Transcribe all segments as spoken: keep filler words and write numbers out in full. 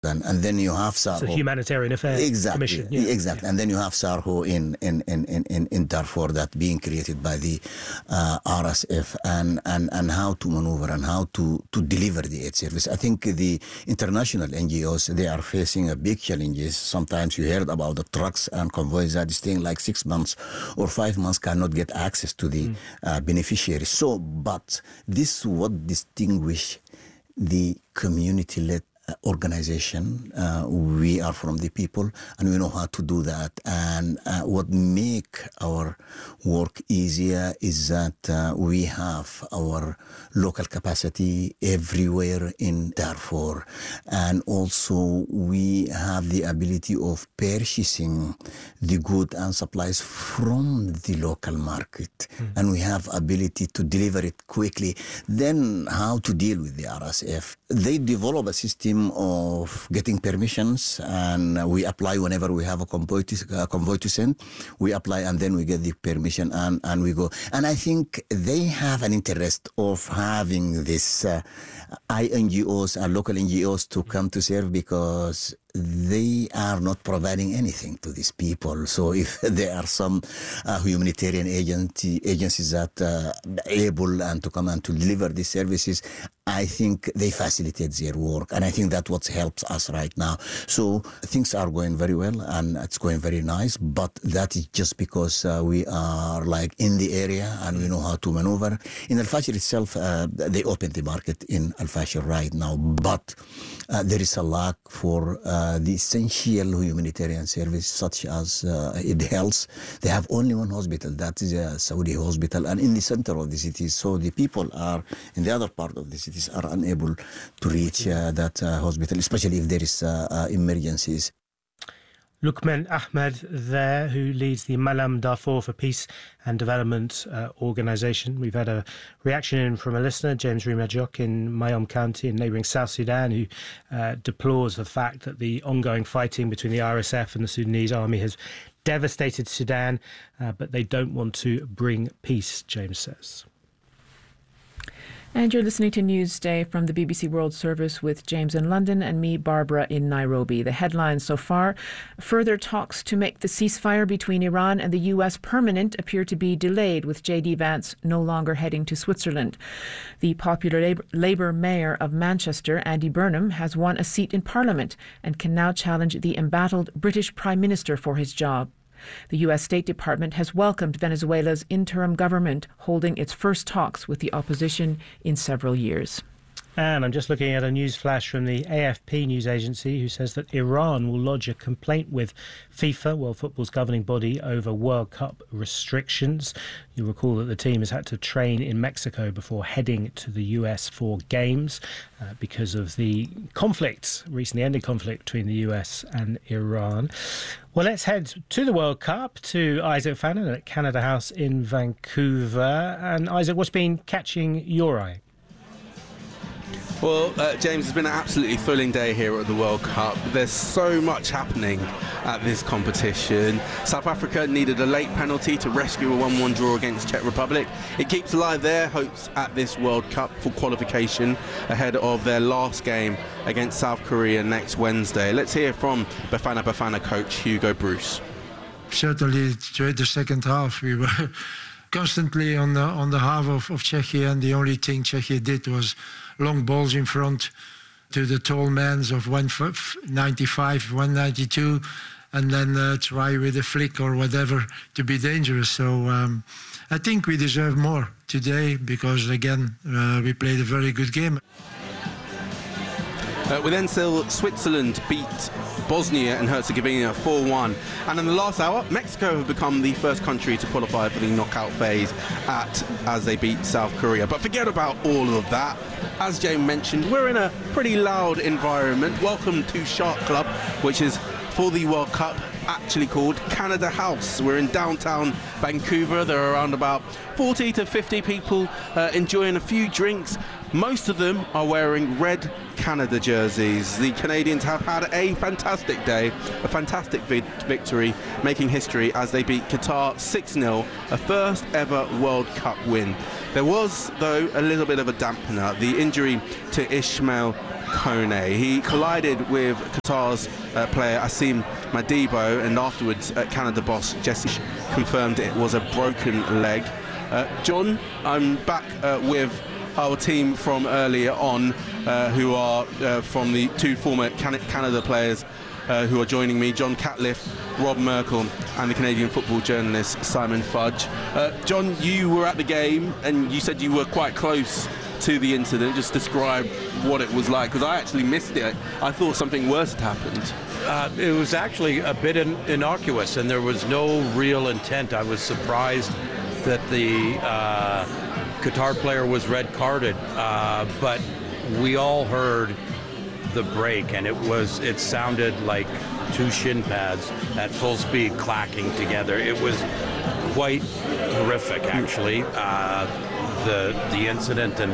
And, and then you have Sarho. It's a humanitarian affairs exactly, commission. Yeah. Exactly. Yeah. And then you have Sarho in, in, in, in, in Darfur that being created by the uh, R S F and, and, and how to maneuver and how to, to deliver the aid service. I think the international N G Os, they are facing a big challenges. Sometimes you heard about the trucks and convoys that is staying like six months or five months cannot get access to the mm. uh, beneficiaries. So, but this is what distinguish the community-led organization. Uh, we are from the people and we know how to do that. And uh, what make our work easier is that uh, we have our local capacity everywhere in Darfur. And also we have the ability of purchasing the goods and supplies from the local market. Mm. And we have ability to deliver it quickly. Then how to deal with the R S F. They develop a system of getting permissions, and we apply whenever we have a convoy to, uh, convoy to send. We apply and then we get the permission and, and we go. And I think they have an interest of having this uh, I N G Os and local N G Os to come to serve because they are not providing anything to these people. So if there are some uh, humanitarian agency, agencies that are uh, able and to come and to deliver these services, I think they facilitate their work. And I think that's what helps us right now. So things are going very well and it's going very nice. But that is just because uh, we are like in the area and we know how to maneuver. In Al-Fashir itself, uh, they opened the market in Al-Fashir right now. But uh, there is a lack for uh, the essential humanitarian service such as uh, in health. They have only one hospital, that is a Saudi hospital, and in the center of the city. So the people are in the other part of the cities are unable to reach uh, that uh, hospital, especially if there is uh, uh, emergencies. Luqman Ahmed there, who leads the Malam Darfur for Peace and Development uh, organisation. We've had a reaction in from a listener, James Rimajok in Mayom County in neighbouring South Sudan, who uh, deplores the fact that the ongoing fighting between the R S F and the Sudanese army has devastated Sudan, uh, but they don't want to bring peace, James says. And you're listening to Newsday from the B B C World Service with James in London and me, Barbara, in Nairobi. The headlines so far: further talks to make the ceasefire between Iran and the U S permanent appear to be delayed, with J D Vance no longer heading to Switzerland. The popular Labour, Labour mayor of Manchester, Andy Burnham, has won a seat in Parliament and can now challenge the embattled British Prime Minister for his job. The U S State Department has welcomed Venezuela's interim government holding its first talks with the opposition in several years. And I'm just looking at a news flash from the A F P news agency, who says that Iran will lodge a complaint with FIFA, World Football's governing body, over World Cup restrictions. You'll recall that the team has had to train in Mexico before heading to the U S for games uh, because of the conflict, recently ended conflict between the U S and Iran. Well, let's head to the World Cup, to Isaac Fannin at Canada House in Vancouver. And Isaac, what's been catching your eye? Well, uh, James, it's been an absolutely thrilling day here at the World Cup. There's so much happening at this competition. South Africa needed a late penalty to rescue a one one draw against Czech Republic. It keeps alive their hopes at this World Cup for qualification ahead of their last game against South Korea next Wednesday. Let's hear from Bafana Bafana coach Hugo Bruce. Certainly, during the second half, we were constantly on the on the half of, of Czechia, and the only thing Czechia did was long balls in front to the tall men of one ninety-five, one ninety-two, and then uh, try with a flick or whatever to be dangerous. So um, I think we deserve more today because, again, uh, we played a very good game. Uh, we then saw Switzerland beat Bosnia and Herzegovina four one. And in the last hour, Mexico have become the first country to qualify for the knockout phase at as they beat South Korea. But forget about all of that. As James mentioned, we're in a pretty loud environment. Welcome to Shark Club, which is for the World Cup actually called Canada House. We're in downtown Vancouver. There are around about forty to fifty people uh, enjoying a few drinks. Most of them are wearing red Canada jerseys. The Canadians have had a fantastic day, a fantastic vi victory, making history as they beat Qatar six nil, a first ever World Cup win. There was, though, a little bit of a dampener. The injury to Ismail Kone. He collided with Qatar's uh, player Asim Madibo, and afterwards uh, Canada boss Jesse confirmed it was a broken leg. Uh, John, I'm back uh, with our team from earlier on, uh, who are uh, from the two former Can Canada players uh, who are joining me, John Catliff, Rob Merkel, and the Canadian football journalist Simon Fudge. Uh, John, you were at the game and you said you were quite close to the incident. Just describe what it was like, because I actually missed it. I thought something worse had happened. Uh, it was actually a bit in innocuous, and there was no real intent. I was surprised that the uh, Qatar player was red carded, uh, but we all heard the break, and it was it sounded like two shin pads at full speed clacking together. It was quite horrific, actually, uh, the the incident. And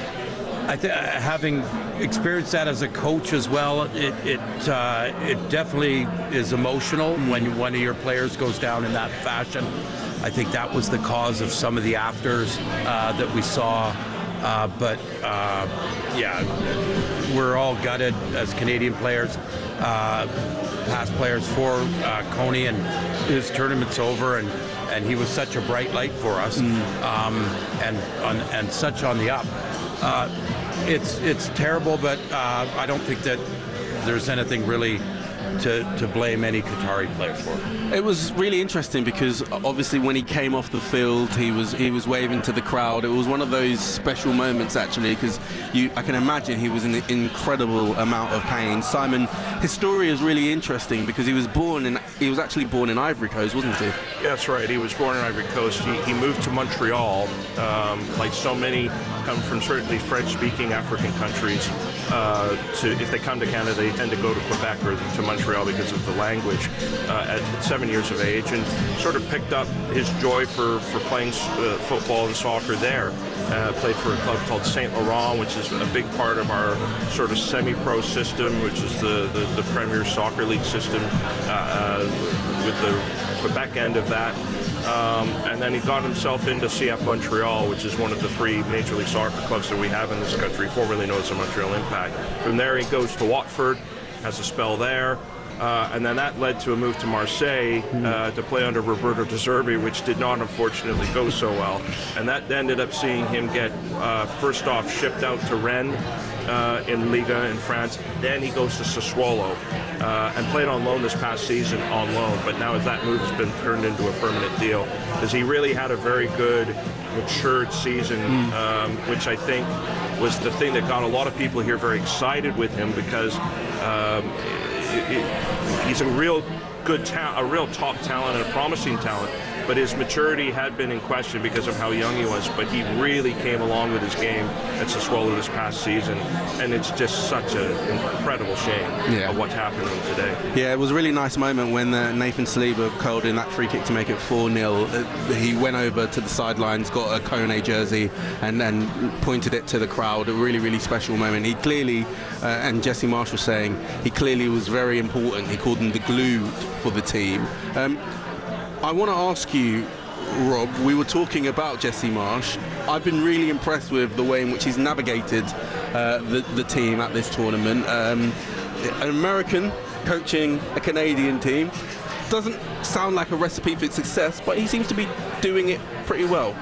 I think, having experienced that as a coach as well, it it uh, it definitely is emotional when one of your players goes down in that fashion. I think that was the cause of some of the afters uh, that we saw. Uh, but uh, yeah, we're all gutted as Canadian players, uh, past players for uh, Kone, and his tournament's over, and, and he was such a bright light for us, mm. um, and on, and such on the up. Uh, it's it's terrible, but uh, I don't think that there's anything really to, to blame any Qatari player for. It was really interesting because obviously when he came off the field, he was he was waving to the crowd. It was one of those special moments, actually, because you I can imagine he was in an incredible amount of pain. Simon, his story is really interesting because he was born in he was actually born in Ivory Coast, wasn't he? That's right. He was born in Ivory Coast. He, he moved to Montreal, um, like so many come from certainly French-speaking African countries. Uh, to if they come to Canada, they tend to go to Quebec or to Montreal because of the language. Uh, at seven years of age, and sort of picked up his joy for for playing uh, football and soccer there. Uh, played for a club called Saint Laurent, which is a big part of our sort of semi-pro system, which is the the, the Premier Soccer League system, uh, uh, with the Quebec end of that. Um, and then he got himself into C F Montreal, which is one of the three Major League Soccer clubs that we have in this country, formerly known as the Montreal Impact. From there he goes to Watford, has a spell there, uh, and then that led to a move to Marseille uh, to play under Roberto De Zerbi, which did not unfortunately go so well. And that ended up seeing him get uh, first off shipped out to Rennes uh, in Liga in France. Then he goes to Sassuolo uh, and played on loan this past season on loan. But now that move has been turned into a permanent deal, because he really had a very good matured season, mm. um, which I think was the thing that got a lot of people here very excited with him, because um, it, it, he's a real good talent, a real top talent and a promising talent, but his maturity had been in question because of how young he was. But he really came along with his game at Sassuolo this past season, and it's just such an incredible shame yeah. of what's happened to him today. Yeah, it was a really nice moment when uh, Nathan Saliba curled in that free kick to make it four nil. Uh, he went over to the sidelines, got a Kone jersey, and then pointed it to the crowd. A really, really special moment. He clearly, uh, and Jesse Marsch was saying, he clearly was very important. He called him the glue for the team. Um, I want to ask you, Rob, we were talking about Jesse Marsch. I've been really impressed with the way in which he's navigated uh, the, the team at this tournament. Um, an American coaching a Canadian team doesn't sound like a recipe for success, but he seems to be doing it pretty well.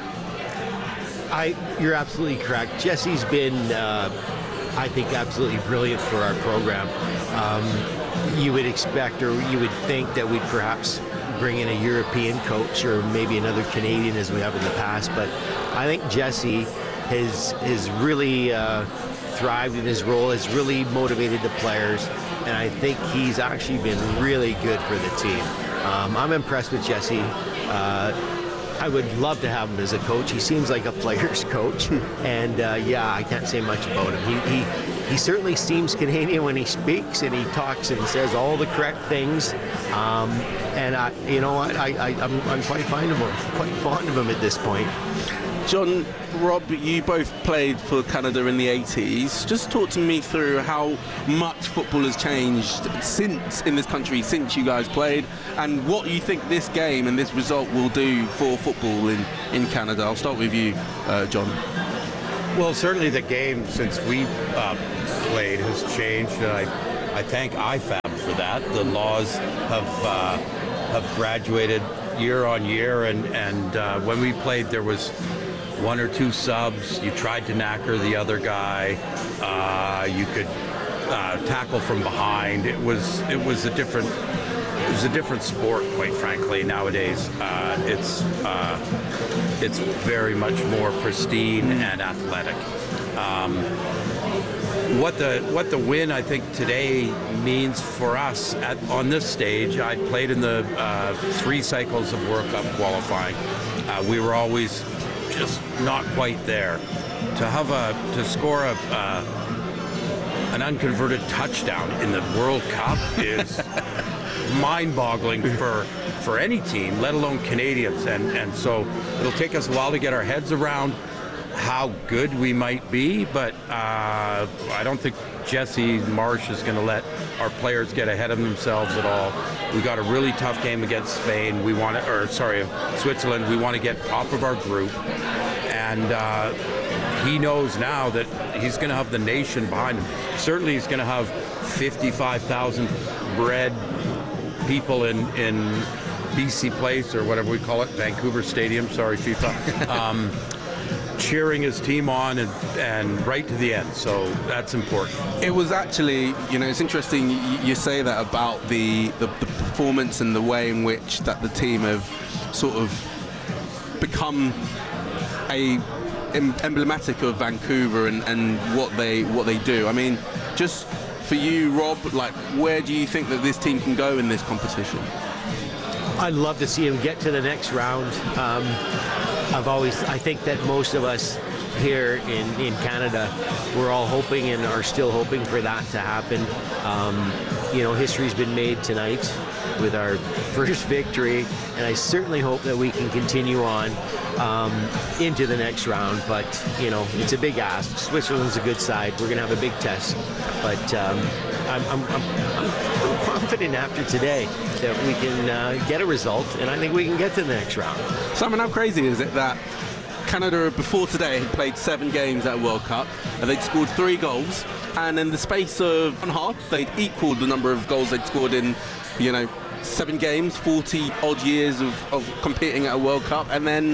I, you're absolutely correct. Jesse's been, uh, I think, absolutely brilliant for our program. Um, you would expect, or you would think, that we'd perhaps bring in a European coach or maybe another Canadian, as we have in the past, but I think Jesse has has really uh, thrived in his role, has really motivated the players, and I think he's actually been really good for the team. Um, I'm impressed with Jesse. Uh, I would love to have him as a coach. He seems like a player's coach, and uh, yeah, I can't say much about him. He, he he certainly seems Canadian when he speaks, and he talks and says all the correct things. Um, and I, you know what, I, I I'm I'm quite fond of him, quite fond of him at this point. John, Rob, you both played for Canada in the eighties. Just talk to me through how much football has changed since in this country since you guys played, and what you think this game and this result will do for football in, in Canada. I'll start with you, uh, John. Well, certainly the game since we uh, played has changed, and I, I thank I F A B for that. The laws have uh, have graduated year on year, and and uh, when we played, there was one or two subs. You tried to knacker the other guy. Uh, you could uh, tackle from behind. It was it was a different. It was a different sport, quite frankly. Nowadays, uh, it's uh, it's very much more pristine and athletic. Um, what the what the win, I think, today means for us at, on this stage. I played in the uh, three cycles of World Cup qualifying. Uh, we were always just not quite there. To have a to score a uh, an unconverted touchdown in the World Cup is mind-boggling for for any team, let alone Canadians, and and so it'll take us a while to get our heads around how good we might be, but uh, I don't think Jesse Marsch is going to let our players get ahead of themselves at all. We got a really tough game against Spain. We want to, or sorry, Switzerland. We want to get top of our group, and uh, he knows now that he's going to have the nation behind him. Certainly, he's going to have fifty-five thousand bred people in in B C Place, or whatever we call it, Vancouver Stadium. Sorry, FIFA. Um, cheering his team on and, and right to the end, so that's important. It was actually, you know, it's interesting you, you say that about the, the the performance and the way in which that the team have sort of become a em- emblematic of Vancouver and, and what they what they do. I mean, just for you, Rob, like, where do you think that this team can go in this competition? I'd love to see him get to the next round. Um, I've always, I think that most of us here in, in Canada, we're all hoping and are still hoping for that to happen. Um, you know, history's been made tonight with our first victory, and I certainly hope that we can continue on um, into the next round. But, you know, it's a big ask. Switzerland's a good side. We're going to have a big test. But um, I'm, I'm, I'm, I'm confident after today that we can uh, get a result, and I think we can get to the next round. Simon, how crazy is it that Canada, before today, had played seven games at World Cup, and they'd scored three goals, and in the space of one half, they'd equalled the number of goals they'd scored in, you know, seven games, forty odd years of, of competing at a World Cup, and then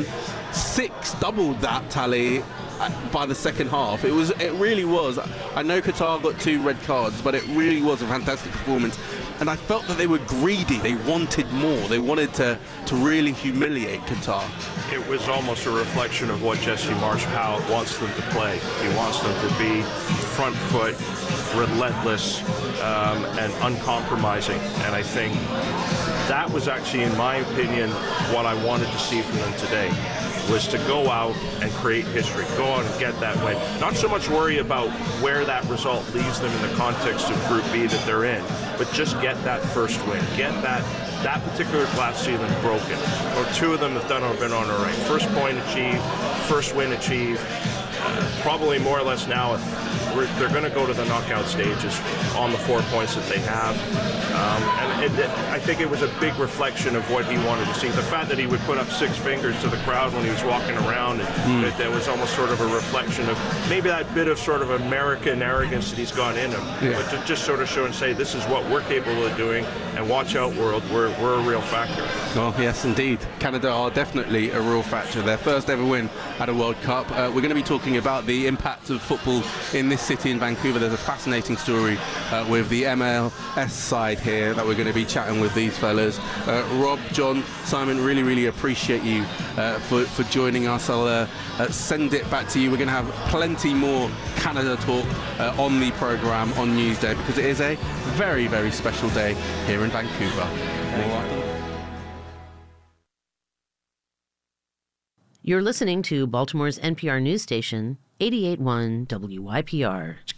six doubled that tally by the second half. It was, it really was. I know Qatar got two red cards, but it really was a fantastic performance. And I felt that they were greedy. They wanted more. They wanted to, to really humiliate Qatar. It was almost a reflection of what Jesse Marsch, how it wants them to play. He wants them to be front foot, relentless, um, and uncompromising. And I think that was actually, in my opinion, what I wanted to see from them today, was to go out and create history, go out and get that win. Not so much worry about where that result leaves them in the context of Group B that they're in, but just get that first win, get that that particular glass ceiling broken. Or two of them have done or been on the right. First point achieved, first win achieved. Uh, probably more or less now, if we're, they're going to go to the knockout stages on the four points that they have. Um, and it, it, I think it was a big reflection of what he wanted to see. The fact that he would put up six fingers to the crowd when he was walking around, and mm. that, that was almost sort of a reflection of maybe that bit of sort of American arrogance that he's got in him. Yeah. But to just sort of show and say, this is what we're capable of doing, and watch out, world, we're, we're a real factor. Well, yes, indeed. Canada are definitely a real factor. Their first ever win at a World Cup. Uh, we're going to be talking about the impact of football in this city in Vancouver. There's a fascinating story uh, with the M L S side here that we're going to be chatting with these fellas. Uh, Rob, John, Simon, really, really appreciate you uh, for, for joining us. I'll uh, uh, send it back to you. We're going to have plenty more Canada talk uh, on the programme on Newsday, because it is a very, very special day here in Vancouver. More after. You're listening to Baltimore's N P R news station, eighty-eight point one W Y P R.